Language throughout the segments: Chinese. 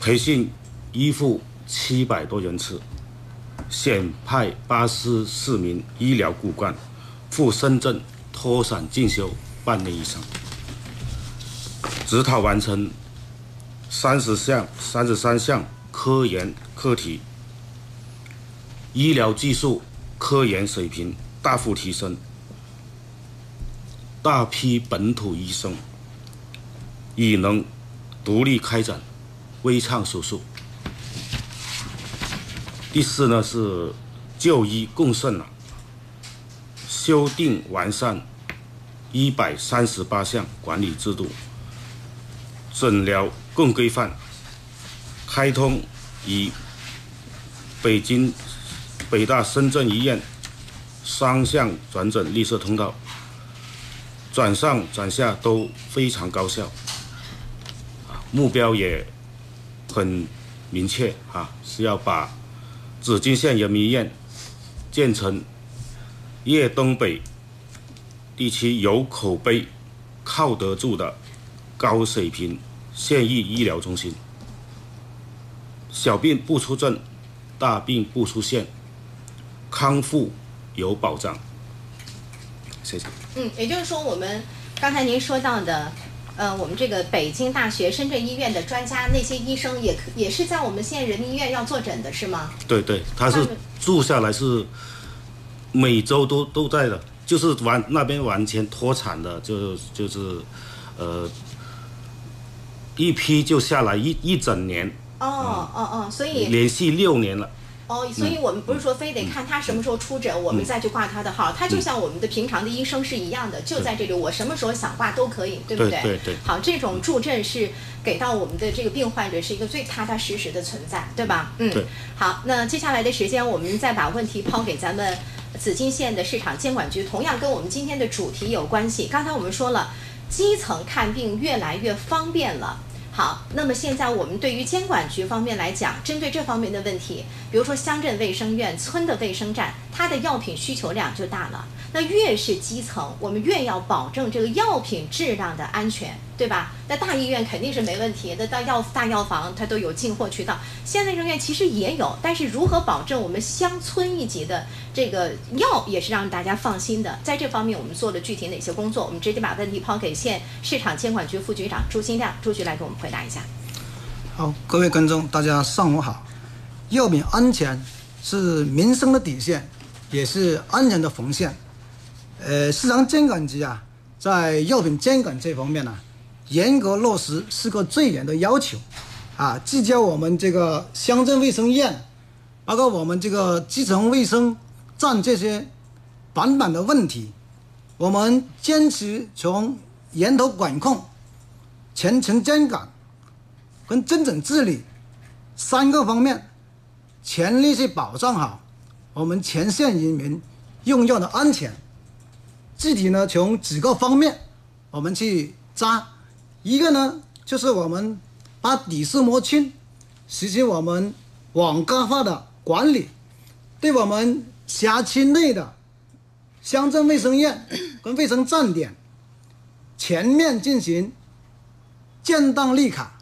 培训医护700多人次，选派84名医疗骨干赴深圳脱产进修半年以上，指导完成33项科研课题，医疗技术科研水平大幅提升，大批本土医生已能独立开展微创手术。第四呢是就医更甚了，修订完善138项管理制度，诊疗更规范，开通以北京、北大、深圳医院双向转诊绿色通道，转上转下都非常高效，目标也很明确是要把紫金县人民医院建成粤东北地区有口碑、靠得住的高水平县域医疗中心，小病不出症，大病不出现，康复有保障。谢谢。 也就是说，我们刚才您说到的，我们这个北京大学、深圳医院的专家，那些医生也是在我们县人民医院要坐诊的，是吗？ 对对，他是住下来是每周都在的，就是那边完全脱产的，就是一批就下来一整年。 所以连续6年了。 所以我们不是说非得看他什么时候出诊，我们再去挂他的号，他就像我们的平常的医生是一样的，就在这里，我什么时候想挂都可以，对不对？ 对对。 好，这种助阵是给到我们的这个病患者是一个最踏踏实实的存在，对吧？ 对。 好，那接下来的时间我们再把问题抛给咱们紫金县的市场监管局，同样跟我们今天的主题有关系。刚才我们说了，基层看病越来越方便了。好，那么现在我们对于监管局方面来讲，针对这方面的问题，比如说乡镇卫生院、村的卫生站，它的药品需求量就大了。那越是基层，我们越要保证这个药品质量的安全，对吧？那大医院肯定是没问题的，大药房它都有进货渠道。县卫生院其实也有，但是如何保证我们乡村一级的这个药也是让大家放心的？在这方面我们做了具体哪些工作？我们直接把问题抛给县市场监管局副局长朱新亮，朱局来给我们回答一下。 好，各位观众，大家上午好。药品安全是民生的底线，也是安全的红线。市场监管局在药品监管这方面严格落实4个最严的要求聚焦我们这个乡镇卫生院，包括我们这个基层卫生站这些版本的问题，我们坚持从源头管控、全程监管跟精准治理3个方面，全力去保障好我们全县人民用药的安全。具体呢，从几个方面我们去抓。一个呢，就是我们把底数摸清，实行我们网格化的管理，对我们辖区内的乡镇卫生院跟卫生站点全面进行建档立卡，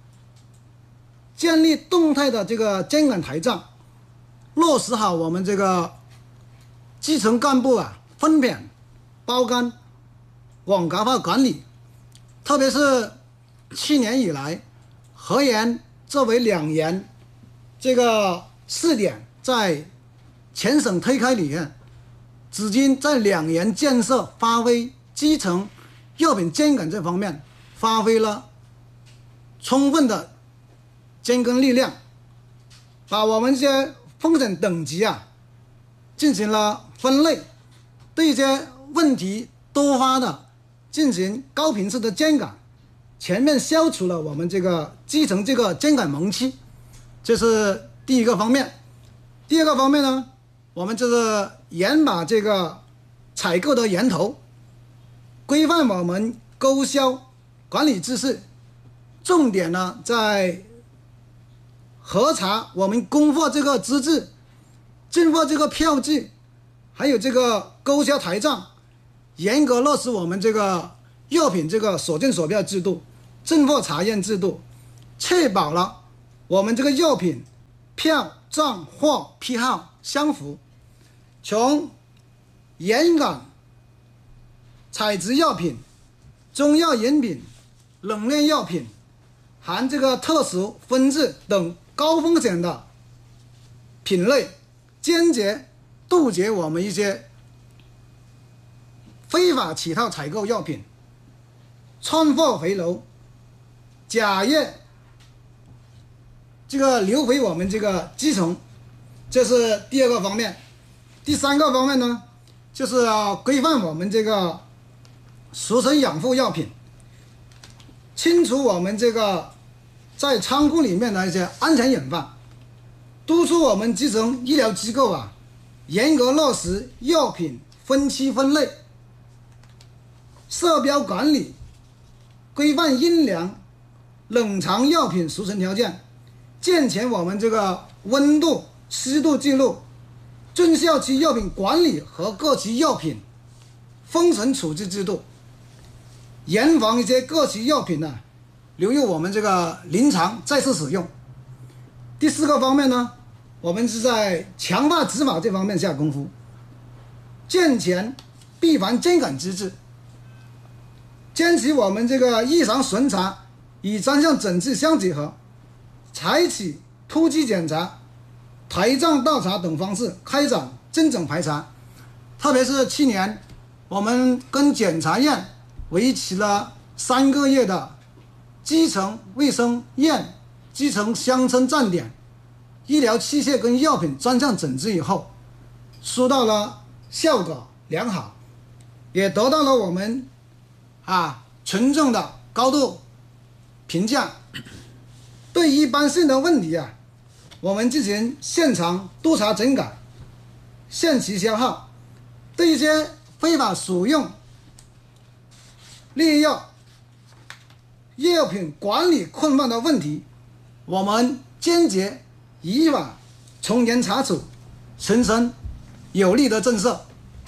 建立动态的这个监管台账，落实好我们这个基层干部分娩、包干、网格化管理。特别是去年以来，河源作为两源这个试点在全省推开里面，紫金在2源建设发挥基层药品监管这方面发挥了充分的监管力量，把我们这些风险等级进行了分类，对一些问题多发的进行高频次的监管，全面消除了我们这个基层这个监管盲区，这是第一个方面。第二个方面呢，我们就是严把这个采购的源头，规范我们勾销管理制式，重点呢在核查我们供货这个资质、进货这个票据，还有这个勾销台账，严格落实我们这个药品这个所见所标制度、进货查验制度，确保了我们这个药品票、账、货、批号相符，从盐感、采植药品、中药饮品、冷链药品、含这个特殊分制等高风险的品类，坚决杜绝我们一些非法乞讨采购药品、串货回流、假药这个流回我们这个基层，这是第二个方面。第三个方面呢，就是要规范我们这个俗称养护药品，清除我们这个在仓库里面的一些安全隐患，督促我们基层医疗机构啊，严格落实药品分期分类、设标管理，规范阴凉、冷藏药品储存条件，健全我们这个温度、湿度记录，遵效期药品管理和各期药品封存处置制度，严防一些各期药品呢流入我们这个临床再次使用。第四个方面呢，我们是在强化执法这方面下功夫，健全闭环监管机制，坚持我们这个异常巡查与专项整治相结合，采取突击检查、台账倒查等方式开展精准排查。特别是去年我们跟检察院为期了3个月的基层卫生院、基层乡村站点医疗器械跟药品专项整治以后，收到了效果良好，也得到了我们群众的高度评价。对一般性的问题啊，我们进行现场督查整改，限期消耗；对一些非法使用劣药、药品管理困难的问题，我们坚决依法从严查处，形成有力的政策。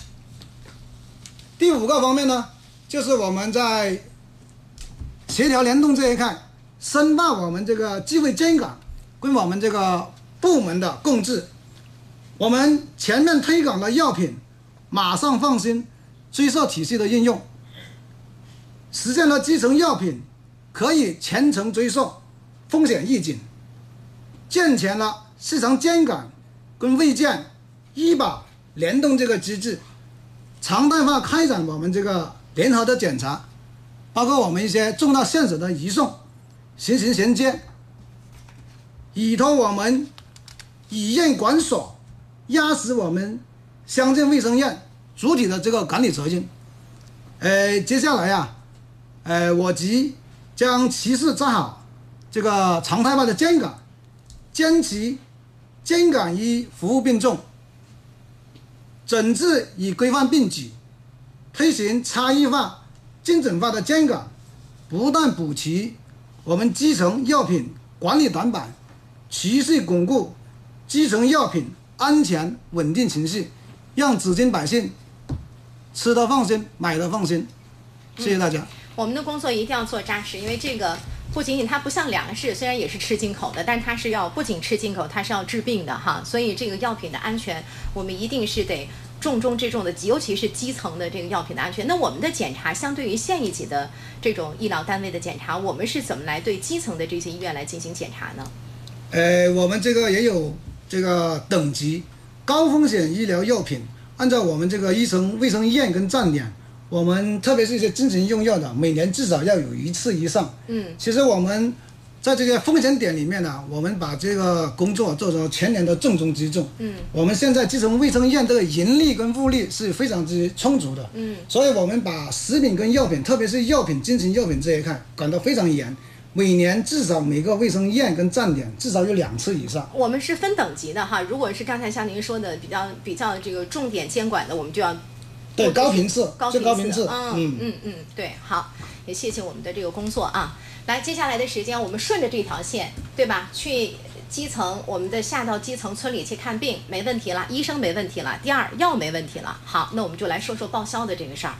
第5个方面呢，就是我们在协调联动这一块，深化我们这个机会监管跟我们这个部门的共治。我们全面推广了药品马上放心追溯体系的应用，实现了基层药品可以全程追溯、风险预警，健全了市场监管跟卫健、医保联动这个机制，常态化开展我们这个联合的检查，包括我们一些重大线索的移送、行刑衔接，依托我们医院管所压实我们乡镇卫生院主体的这个管理责任。接下来我即将持续做好这个常态化的监管，坚持监管与服务并重，整治与规范并举，推行差异化、精准化的监管，不断补齐我们基层药品管理短板，持续巩固基层药品安全稳定情绪，让紫金百姓吃得放心、买得放心。谢谢大家。 我们的工作一定要做扎实，因为这个不仅仅它不像粮食，虽然也是吃进口的，但它是要不仅吃进口，它是要治病的哈。所以这个药品的安全，我们一定是得重中之重的，尤其是基层的这个药品的安全。那我们的检查相对于县一级的这种医疗单位的检查，我们是怎么来对基层的这些医院来进行检查呢？ 我们这个也有这个等级，高风险医疗药品，按照我们这个医生卫生院跟站点，我们特别是一些经常用药的，每年至少要有1次以上。其实我们在这些风险点里面呢，我们把这个工作做成全年的重中之重。我们现在基层卫生院这个人力跟物力是非常之充足的。所以我们把食品跟药品，特别是药品、经常药品这一块管得非常严。每年至少每个卫生院跟站点至少有2次以上。 我们是分等级的哈，如果是刚才像您说的比较这个重点监管的，我们就要对高频次， 最高频次。 对， 好，也谢谢我们的这个工作啊。来，接下来的时间我们顺着这条线，对吧？去基层，我们的下到基层村里去看病没问题了，医生没问题了，第二药没问题了。好，那我们就来说说报销的这个事儿。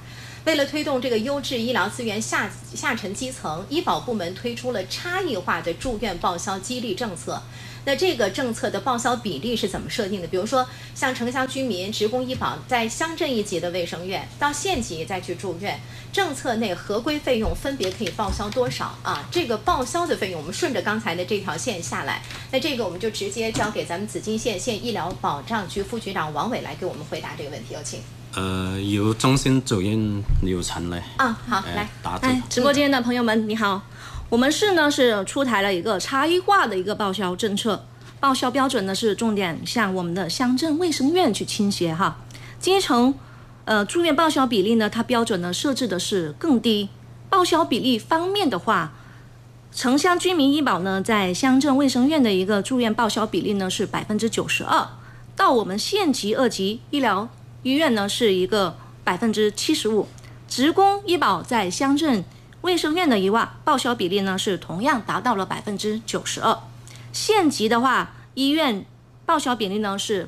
为了推动这个优质医疗资源下沉基层，医保部门推出了差异化的住院报销激励政策。那这个政策的报销比例是怎么设定的？比如说，像城乡居民职工医保在乡镇一级的卫生院到县级再去住院，政策内合规费用分别可以报销多少啊？这个报销的费用，我们顺着刚才的这条线下来，那这个我们就直接交给咱们紫金县县医疗保障局副局长王伟来给我们回答这个问题，有请。 由中心主任刘晨来。 好，来答这个。 直播间的朋友们，你好。我们市呢是出台了一个差异化的一个报销政策，报销标准呢是重点向我们的乡镇卫生院去倾斜哈。基层住院报销比例呢，它标准呢设置的是更低。报销比例方面的话，城乡居民医保呢在乡镇卫生院的一个住院报销比例呢是92%，到我们县级2级医疗医院呢是一个75%。职工医保在乡镇卫生院的报销比例呢是同样达到了92%，县级的话，医院报销比例呢是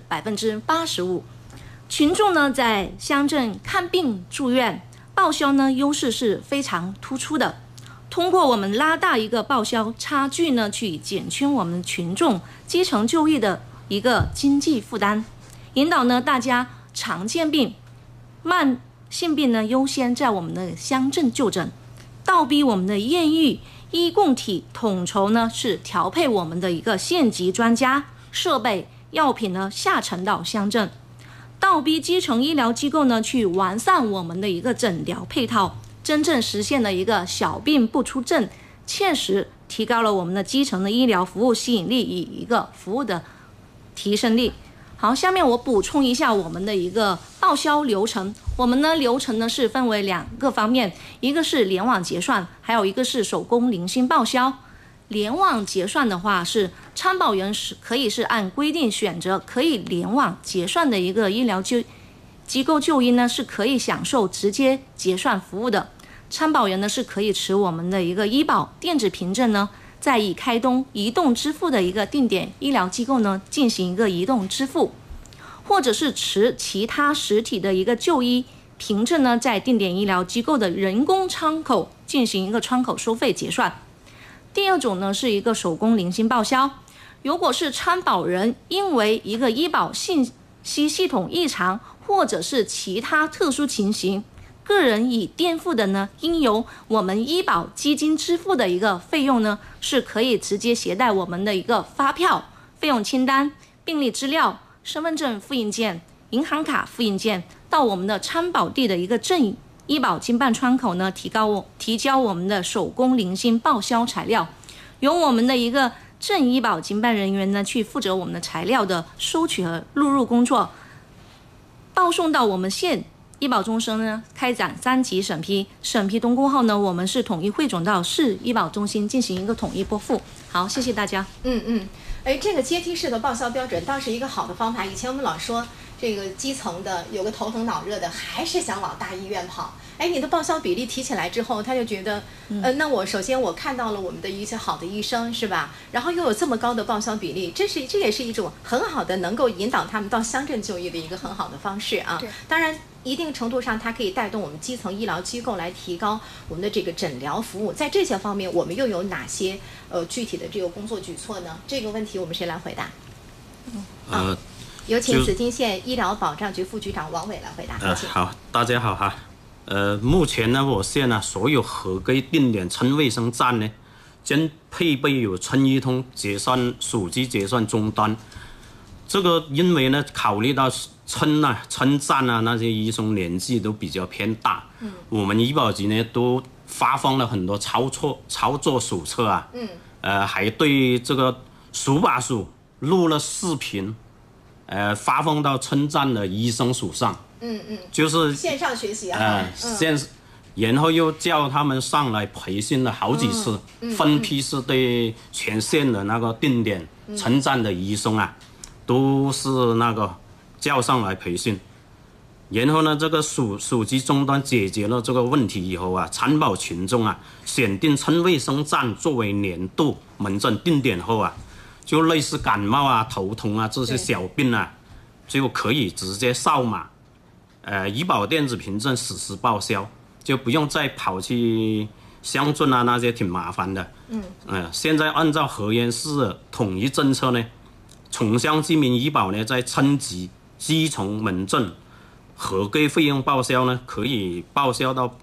85%。群众呢在乡镇看病住院报销呢优势是非常突出的。通过我们拉大一个报销差距呢，去减轻我们群众基层就医的一个经济负担，引导呢大家常见病、慢性病呢优先在我们的乡镇就诊。倒逼我们的县域医共体统筹呢，是调配我们的一个县级专家、设备、药品呢下沉到乡镇，倒逼基层医疗机构呢去完善我们的一个诊疗配套，真正实现了一个小病不出症，切实提高了我们的基层的医疗服务吸引力与一个服务的提升力。好，下面我补充一下我们的一个报销流程。我们呢流程呢是分为2个方面，一个是联网结算，还有一个是手工零星报销。联网结算的话，是参保人可以是按规定选择可以联网结算的一个医疗机构就医呢，是可以享受直接结算服务的。参保人呢是可以持我们的一个医保电子凭证呢，再以开通移动支付的一个定点医疗机构呢进行一个移动支付，或者是持其他实体的一个就医凭证呢，在定点医疗机构的人工窗口进行一个窗口收费结算。第二种呢是一个手工零星报销，如果是参保人因为一个医保信息系统异常，或者是其他特殊情形，个人已垫付的呢，应由我们医保基金支付的一个费用呢，是可以直接携带我们的一个发票、费用清单、病历资料、身份证复印件、银行卡复印件到我们的参保地的一个镇医保经办窗口呢，提交我们的手工零星报销材料，由我们的一个镇医保经办人员呢去负责我们的材料的收取和录入工作，报送到我们县医保中心呢开展3级审批，审批通过后呢，我们是统一汇总到市医保中心进行一个统一拨付。好，谢谢大家。 这个阶梯式的报销标准倒是一个好的方法。以前我们老说这个基层的有个头疼脑热的，还是想往大医院跑。你的报销比例提起来之后，他就觉得，那我首先我看到了我们的一些好的医生，是吧？然后又有这么高的报销比例，这也是一种很好的能够引导他们到乡镇就医的一个很好的方式啊。当然，一定程度上它可以带动我们基层医疗机构来提高我们的这个诊疗服务。在这些方面，我们又有哪些具体的这个工作举措呢？这个问题我们谁来回答？有请紫金县医疗保障局副局长王伟来回答。 好，大家好哈。目前呢，我县呢所有合规定点村卫生站呢，均配备有村医通结算手机结算终端。这个因为呢，考虑到村站啊那些医生年纪都比较偏大，我们医保局呢都发放了很多操作手册啊，还对这个手把手录了视频，发放到村站的医生手上。就是线上学习啊， 然后又叫他们上来培训了好几次，分批是对全县的那个定点村站的医生啊，都是那个叫上来培训。然后呢，这个手机终端解决了这个问题以后啊，参保群众啊，选定村卫生站作为年度门诊定点后啊，就类似感冒啊、头痛啊这些小病啊，就可以直接扫码。医保电子凭证实时报销， 就不用再跑去乡镇啊，那些挺麻烦的。现在按照河源市的统一政策呢，城乡居民医保呢，在村级、基层门诊合规费用报销呢，可以报销到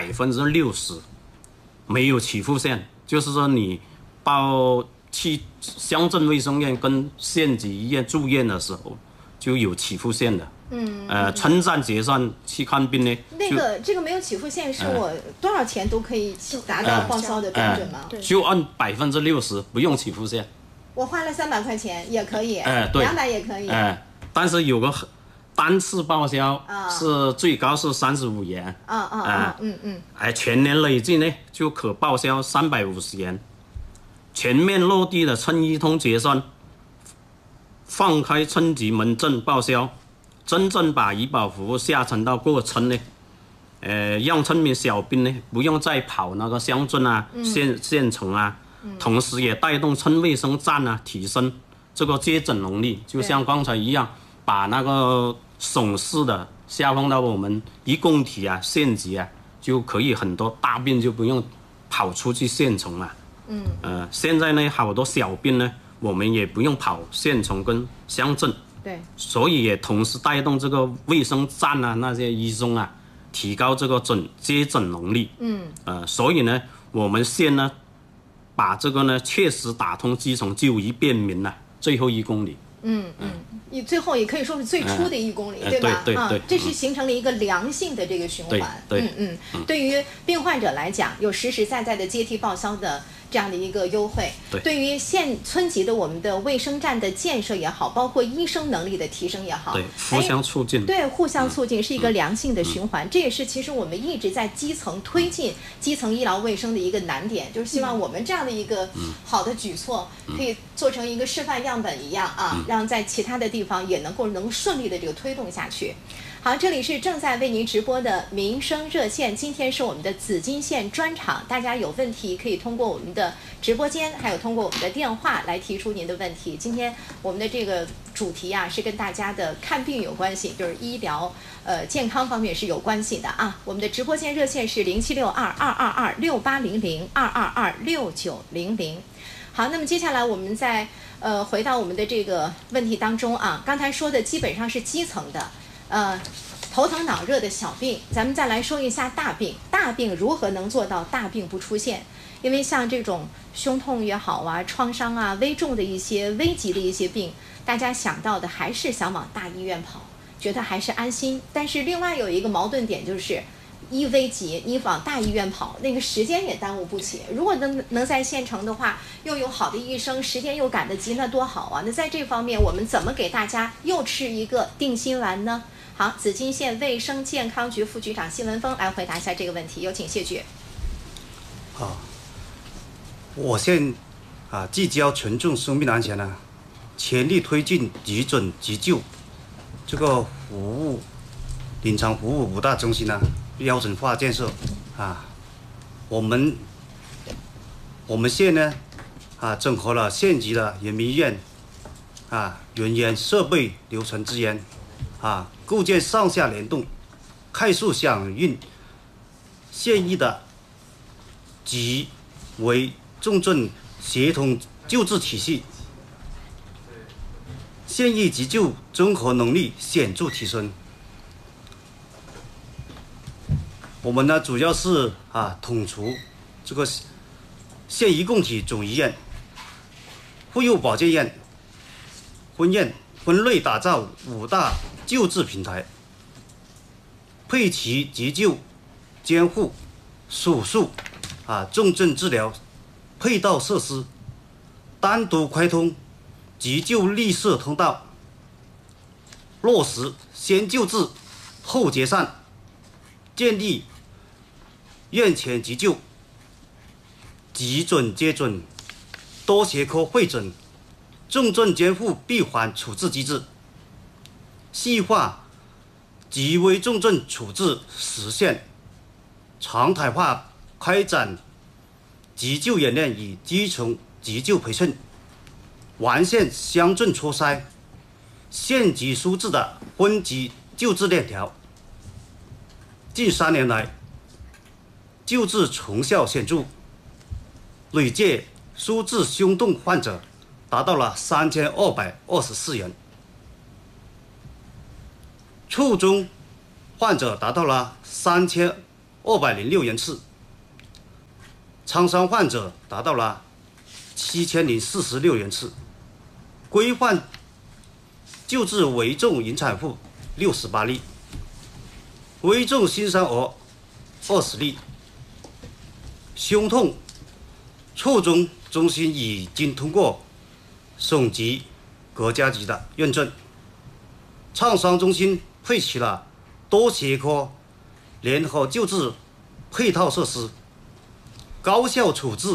60%，没有起付线。就是说，你去乡镇卫生院跟县级医院住院的时候，就有起付线的。村站结算去看病呢， 这个没有起付线，是我多少钱都可以达到报销的标准吗？ 就按60%，不用起付线。 我花了300块钱也可以，200也可以。 但是有个单次报销是最高是35元。全年累计呢就可报销350元。全面落地的村医通结算，放开村级门诊报销，真正把医保服务下沉到各村呢，让村民小兵呢不用再跑那个乡镇啊、县城啊，同时也带动村卫生站啊提升这个接诊能力，就像刚才一样，把那个省市的下放到我们一共体啊、县级啊，就可以很多大病就不用跑出去县城了。现在呢，好多小病呢，我们也不用跑县城跟乡镇， 对， 所以也同时带动这个卫生站啊那些医生啊，提高这个接诊能力。所以呢，我们县呢，把这个呢确实打通基层就医便民了，最后1公里。 你最后也可以说是最初的1公里，对吧？ 对， 这是形成了一个良性的这个循环。对于病患者来讲，有实实在在的阶梯报销的这样的一个优惠。对于县村级的我们的卫生站的建设也好，包括医生能力的提升也好， 对，互相促进。 对，互相促进是一个良性的循环。这也是其实我们一直在基层推进基层医疗卫生的一个难点，就是希望我们这样的一个好的举措可以做成一个示范样本一样啊，让在其他的地方也能顺利的这个推动下去。好，这里是正在为您直播的民生热线，今天是我们的紫金线专场，大家有问题可以通过我们的直播间，还有通过我们的电话来提出您的问题。今天我们的这个主题啊，是跟大家的看病有关系，就是医疗健康方面是有关系的啊。我们的直播间热线是0762-222-6800，222-6900。好，那么接下来我们再回到我们的这个问题当中啊，刚才说的基本上是基层的。头疼脑热的小病，咱们再来说一下大病。大病如何能做到大病不出现？因为像这种胸痛也好啊、创伤啊、危重的一些危急的一些病，大家想到的还是想往大医院跑，觉得还是安心。但是另外有一个矛盾点就是，一危急你往大医院跑，那个时间也耽误不起。如果能在县城的话，又有好的医生，时间又赶得及，那多好啊！那在这方面，我们怎么给大家又吃一个定心丸呢？好，紫金县卫生健康局副局长谢文峰来回答一下这个问题，有请谢局。 我县聚焦群众生命安全呢，全力推进急诊急救这个临床服务5大中心呢标准化建设啊。我们县呢整合了县级的人民医院人员、设备、流程资源构建上下联动、快速响应县医的急危重症协同救治体系，县医急救综合能力显著提升。我们呢主要是统筹这个县一共体总医院、妇幼保健院、分院分类打造5大救治平台，配齐急救、监护、手术重症治疗配套设施，单独开通急救绿色通道，落实先救治后结算，建立院前急救、急诊接诊、多学科会诊、重症监护闭环处置机制，细化极危重症处置实现，常态化开展急救演练与基层急救培训，完善乡镇初筛、县级输治的分级救治链条。近3年来， 救治成效显著，累计输治胸痛患者达到了3224人，卒中患者达到了3206人次，创伤患者达到了7046人次，规范救治危重孕产妇68例，危重新生儿20例。胸痛卒中中心已经通过省级、国家级的认证，创伤中心配齐了多学科联合救治配套设施，高效处置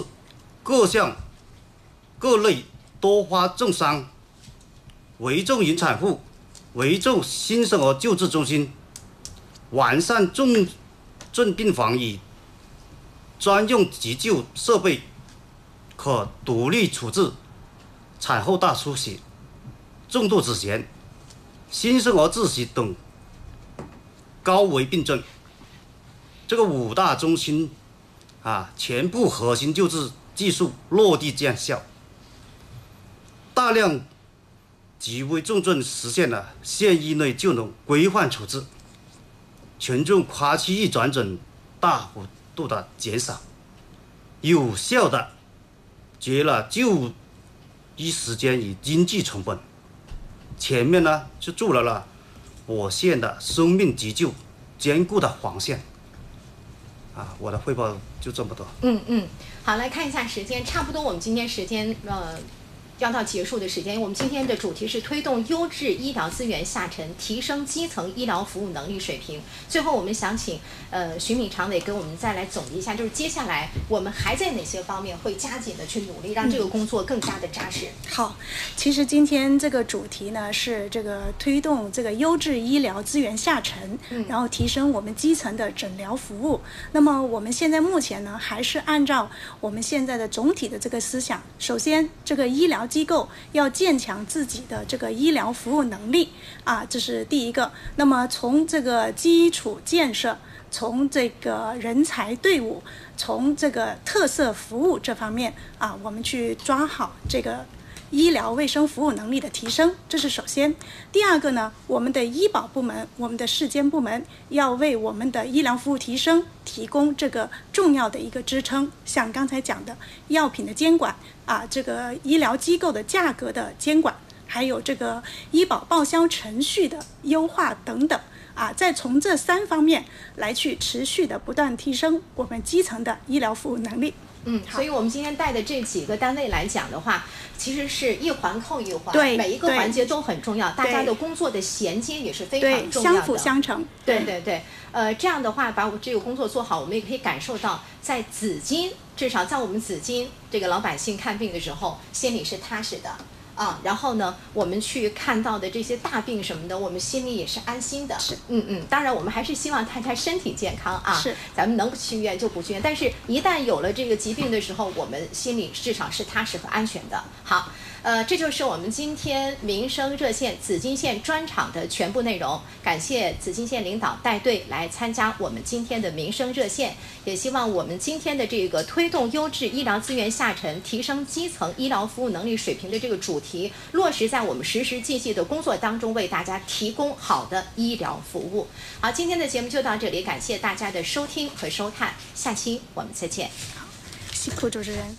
各类多发重伤、危重孕产妇、危重新生儿救治中心，完善重症病房与专用急救设备，可独立处置产后大出血、重度子痫、新生儿窒息等高危病症。这个5大中心全部核心救治技术落地见效，大量极危重症实现了县域内就能规范处置，群众跨区域转诊大幅度的减少，有效的节约了就医时间与经济成本。前面呢就筑了我县的生命急救坚固的防线。我的汇报就这么多。 好，来看一下时间，差不多我们今天时间要到结束的时间。我们今天的主题是推动优质医疗资源下沉，提升基层医疗服务能力水平。最后我们想请徐敏常委给我们再来总结一下，就是接下来我们还在哪些方面会加紧的去努力，让这个工作更加的扎实。 好，其实今天这个主题呢是这个推动这个优质医疗资源下沉，然后提升我们基层的诊疗服务。那么我们现在目前呢还是按照我们现在的总体的这个思想，首先这个医疗机构要建强自己的这个医疗服务能力这是第一个。那么从这个基础建设，从这个人才队伍，从这个特色服务这方面我们去抓好这个医疗卫生服务能力的提升，这是首先。第二个呢，我们的医保部门，我们的市监部门要为我们的医疗服务提升提供这个重要的一个支撑，像刚才讲的药品的监管这个医疗机构的价格的监管，还有这个医保报销程序的优化等等再从这3方面来去持续的不断提升我们基层的医疗服务能力。 所以我们今天带的这几个单位来讲的话，其实是一环扣一环， 对， 每一个环节都很重要，大家的工作的衔接也是非常重要的， 相辅相成。 对，这样的话把我这个工作做好，我们也可以感受到，在紫金，至少在我们紫金这个老百姓看病的时候，心里是踏实的。然后呢，我们去看到的这些大病什么的，我们心里也是安心的。 是， 当然我们还是希望大家身体健康是， 咱们能不去医院就不去医院，但是一旦有了这个疾病的时候，我们心里至少是踏实和安全的。好。这就是我们今天民生热线紫金县专场的全部内容。感谢紫金县领导带队来参加我们今天的民生热线，也希望我们今天的这个推动优质医疗资源下沉，提升基层医疗服务能力水平的这个主题，落实在我们实实际际的工作当中，为大家提供好的医疗服务。好，今天的节目就到这里，感谢大家的收听和收看，下期我们再见。 好，辛苦主持人。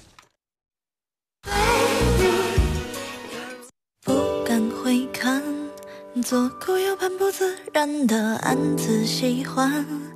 回看，左顾右盼不自然的暗自喜欢。